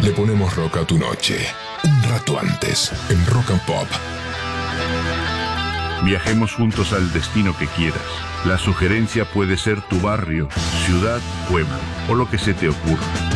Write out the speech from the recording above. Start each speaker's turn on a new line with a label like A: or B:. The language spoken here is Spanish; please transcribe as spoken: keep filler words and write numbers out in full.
A: Le ponemos rock a tu noche. Un rato antes, en Rock and Pop.
B: Viajemos juntos al destino que quieras. La sugerencia puede ser tu barrio, ciudad, pueblo o lo que se te ocurra.